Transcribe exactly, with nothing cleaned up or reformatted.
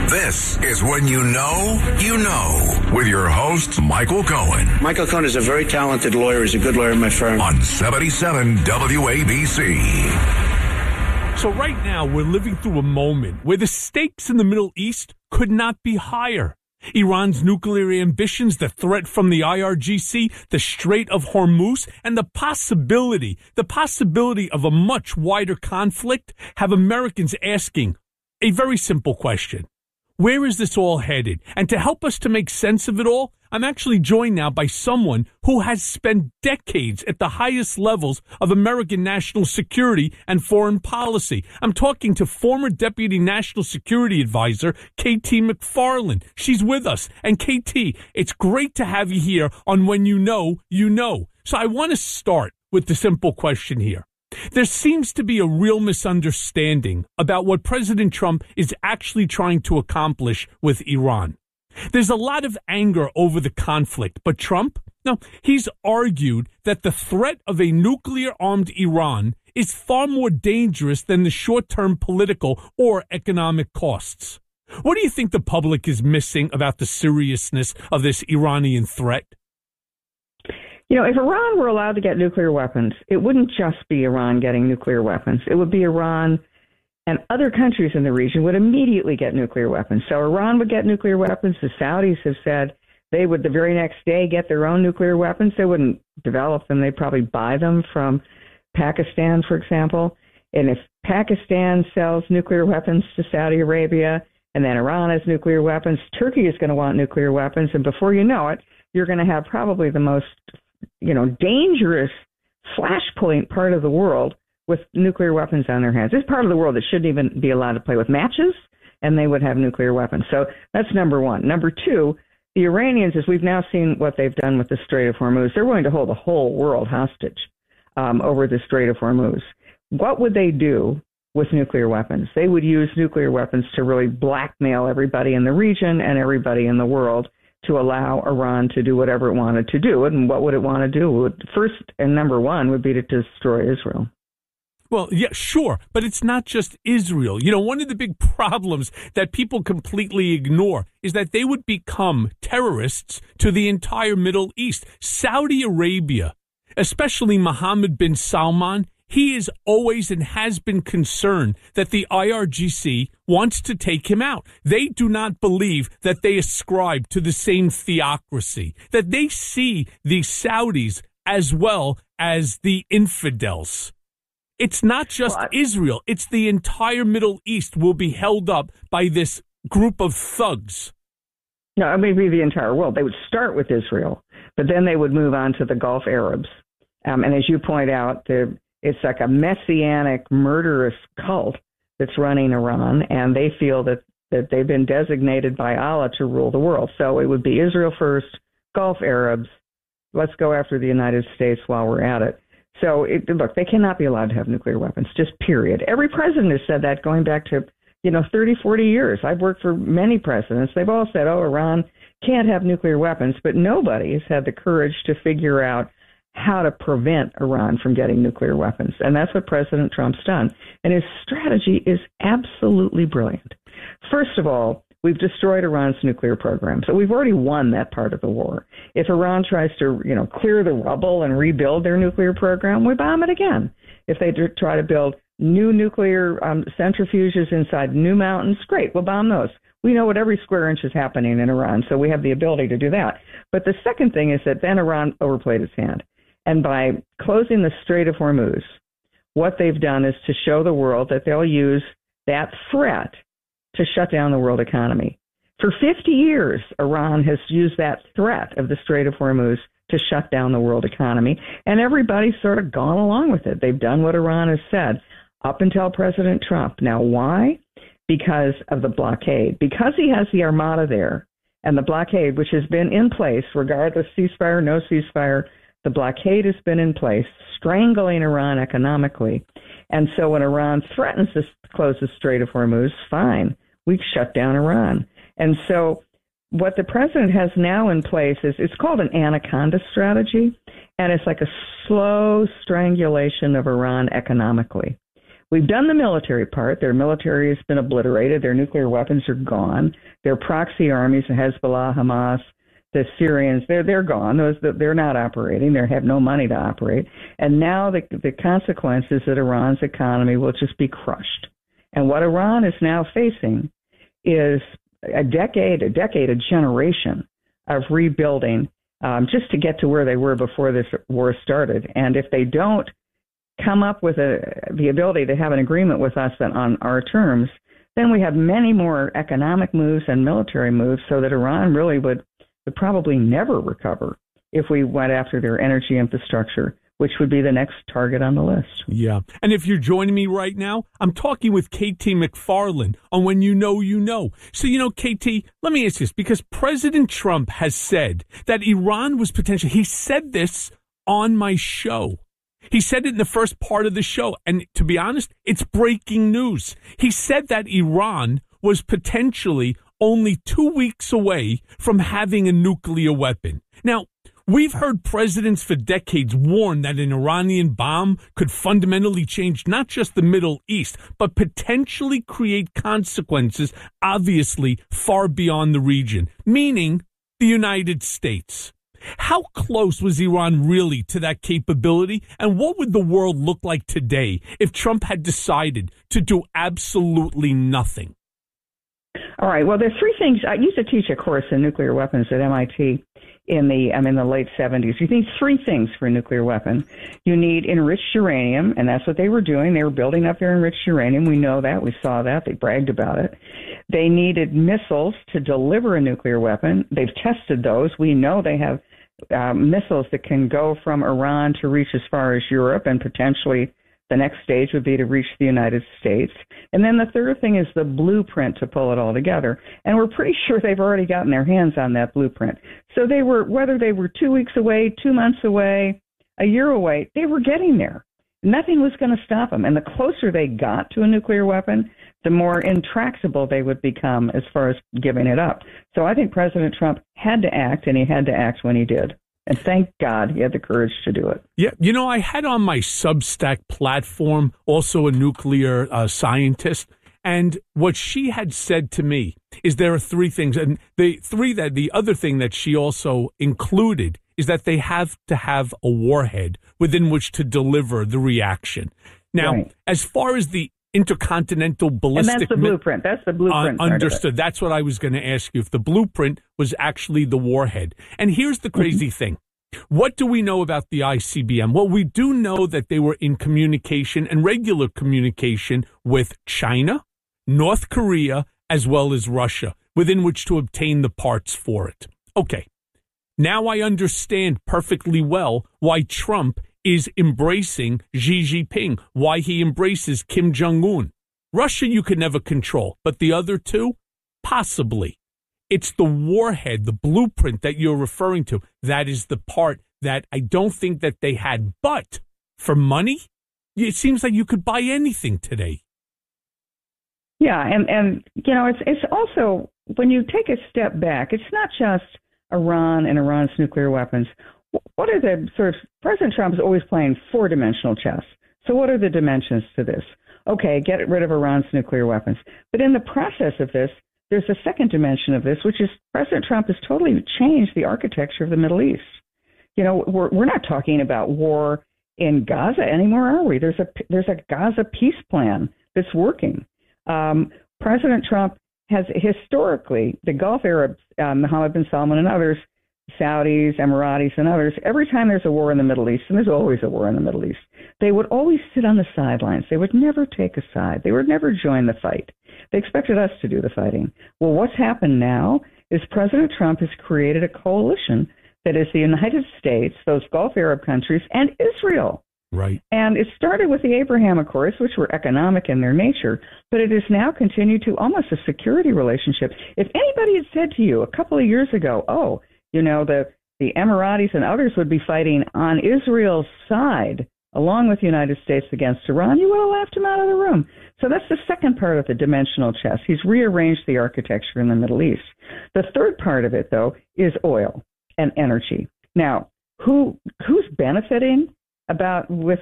This is When You Know, You Know, with your host, Michael Cohen. Michael Cohen is a very talented lawyer. He's a good lawyer in my firm. On seventy-seven W A B C. So right now, we're living through a moment where the stakes in the Middle East could not be higher. Iran's nuclear ambitions, the threat from the I R G C, the Strait of Hormuz, and the possibility, the possibility of a much wider conflict have Americans asking a very simple question. Where is this all headed? And to help us to make sense of it all, I'm actually joined now by someone who has spent decades at the highest levels of American national security and foreign policy. I'm talking to former Deputy National Security Advisor, K T McFarland. She's with us. And K T, it's great to have you here on When You Know, You Know. So I want to start with the simple question here. There seems to be a real misunderstanding about what President Trump is actually trying to accomplish with Iran. There's a lot of anger over the conflict, but Trump, no, he's argued that the threat of a nuclear-armed Iran is far more dangerous than the short-term political or economic costs. What do you think the public is missing about the seriousness of this Iranian threat? You know, if Iran were allowed to get nuclear weapons, it wouldn't just be Iran getting nuclear weapons. It would be Iran and other countries in the region would immediately get nuclear weapons. So Iran would get nuclear weapons. The Saudis have said they would the very next day get their own nuclear weapons. They wouldn't develop them. They'd probably buy them from Pakistan, for example. And if Pakistan sells nuclear weapons to Saudi Arabia and then Iran has nuclear weapons, Turkey is going to want nuclear weapons. And before you know it, you're going to have probably the most you know, dangerous flashpoint part of the world with nuclear weapons on their hands. This part of the world that shouldn't even be allowed to play with matches, and they would have nuclear weapons. So that's number one. Number two, the Iranians, as we've now seen what they've done with the Strait of Hormuz, they're willing to hold the whole world hostage um, over the Strait of Hormuz. What would they do with nuclear weapons? They would use nuclear weapons to really blackmail everybody in the region and everybody in the world to allow Iran to do whatever it wanted to do. And what would it want to do? First and number one would be to destroy Israel. Well, yeah, sure. But it's not just Israel. You know, one of the big problems that people completely ignore is that they would become terrorists to the entire Middle East. Saudi Arabia, especially Mohammed bin Salman, he is always and has been concerned that the I R G C wants to take him out. They do not believe that they ascribe to the same theocracy, that they see the Saudis as well as the infidels. It's not just well, I- Israel. It's the entire Middle East will be held up by this group of thugs. No, it may be the entire world. They would start with Israel, but then they would move on to the Gulf Arabs. Um, and as you point out, the It's like a messianic, murderous cult that's running Iran, and they feel that, that they've been designated by Allah to rule the world. So it would be Israel first, Gulf Arabs. Let's go after the United States while we're at it. So, it, look, they cannot be allowed to have nuclear weapons, just period. Every president has said that going back to, you know, thirty, forty years. I've worked for many presidents. They've all said, oh, Iran can't have nuclear weapons, but nobody has had the courage to figure out how to prevent Iran from getting nuclear weapons. And that's what President Trump's done. And his strategy is absolutely brilliant. First of all, we've destroyed Iran's nuclear program. So we've already won that part of the war. If Iran tries to, you know, clear the rubble and rebuild their nuclear program, we bomb it again. If they do try to build new nuclear um, centrifuges inside new mountains, great, we'll bomb those. We know what every square inch is happening in Iran, so we have the ability to do that. But the second thing is that then Iran overplayed its hand. And by closing the Strait of Hormuz, what they've done is to show the world that they'll use that threat to shut down the world economy. For fifty years, Iran has used that threat of the Strait of Hormuz to shut down the world economy, and everybody's sort of gone along with it. They've done what Iran has said up until President Trump. Now, why? Because of the blockade. Because he has the armada there, and the blockade, which has been in place, regardless ceasefire, no ceasefire, the blockade has been in place, strangling Iran economically. And so when Iran threatens to close the Strait of Hormuz, fine, we shut down Iran. And so what the president has now in place is, it's called an anaconda strategy, and it's like a slow strangulation of Iran economically, we've done the military part. Their military has been obliterated. Their nuclear weapons are gone. Their proxy armies, the Hezbollah, Hamas, the Syrians, they're they're gone. Those they're not operating. They have no money to operate. And now the the consequence is that Iran's economy will just be crushed. And what Iran is now facing is a decade, a decade, a generation of rebuilding um, just to get to where they were before this war started. And if they don't come up with a, the ability to have an agreement with us on our terms, then we have many more economic moves and military moves so that Iran really would, would probably never recover if we went after their energy infrastructure, which would be the next target on the list. Yeah. And if you're joining me right now, I'm talking with K T McFarland on When You Know, You Know. So, you know, K T, let me ask this, because President Trump has said that Iran was potentially, he said this on my show. He said it in the first part of the show. And to be honest, it's breaking news. He said that Iran was potentially only two weeks away from having a nuclear weapon. Now, we've heard presidents for decades warn that an Iranian bomb could fundamentally change not just the Middle East, but potentially create consequences, obviously, far beyond the region, meaning the United States. How close was Iran really to that capability? And what would the world look like today if Trump had decided to do absolutely nothing? All right. Well, there's three things. I used to teach a course in nuclear weapons at M I T in the um, in the late seventies. You need three things for a nuclear weapon. You need enriched uranium, and that's what they were doing. They were building up their enriched uranium. We know that. We saw that. They bragged about it. They needed missiles to deliver a nuclear weapon. They've tested those. We know they have uh, missiles that can go from Iran to reach as far as Europe, and potentially the next stage would be to reach the United States. And then the third thing is the blueprint to pull it all together. And we're pretty sure they've already gotten their hands on that blueprint. So they were, whether they were two weeks away, two months away, a year away, they were getting there. Nothing was going to stop them. And the closer they got to a nuclear weapon, the more intractable they would become as far as giving it up. So I think President Trump had to act, and he had to act when he did. And thank God he had the courage to do it. Yeah, you know, I had on my Substack platform also a nuclear uh, scientist, and what she had said to me is there are three things, and the three that the other thing that she also included is that they have to have a warhead within which to deliver the reaction. Now, right. As far as the intercontinental ballistic... And that's the mi- blueprint. That's the blueprint. Uh, understood. That's what I was going to ask you, if the blueprint was actually the warhead. And here's the crazy mm-hmm. thing. What do we know about the I C B M? Well, we do know that they were in communication and regular communication with China, North Korea, as well as Russia, within which to obtain the parts for it. Okay. Now I understand perfectly well why Trump is embracing Xi Jinping, why he embraces Kim Jong-un. Russia you could never control, but the other two, possibly. It's the warhead, the blueprint that you're referring to. That is the part that I don't think that they had. But for money, it seems like you could buy anything today. Yeah, and, and you know, it's it's also, when you take a step back, it's not just Iran and Iran's nuclear weapons. What are the sort of, President Trump is always playing four-dimensional chess. So what are the dimensions to this? Okay, get rid of Iran's nuclear weapons. But in the process of this, there's a second dimension of this, which is President Trump has totally changed the architecture of the Middle East. You know, we're we're not talking about war in Gaza anymore, are we? There's a there's a Gaza peace plan that's working. Um, President Trump has historically, the Gulf Arabs, um, Mohammed bin Salman and others, Saudis, Emiratis, and others, every time there's a war in the Middle East, and there's always a war in the Middle East, they would always sit on the sidelines. They would never take a side. They would never join the fight. They expected us to do the fighting. Well, what's happened now is President Trump has created a coalition that is the United States, those Gulf Arab countries, and Israel. Right. And it started with the Abraham Accords, which were economic in their nature, but it has now continued to almost a security relationship. If anybody had said to you a couple of years ago, oh, you know, the, the Emiratis and others would be fighting on Israel's side, along with the United States against Iran, you would have laughed him out of the room. So that's the second part of the dimensional chess. He's rearranged the architecture in the Middle East. The third part of it, though, is oil and energy. Now, who who's benefiting about with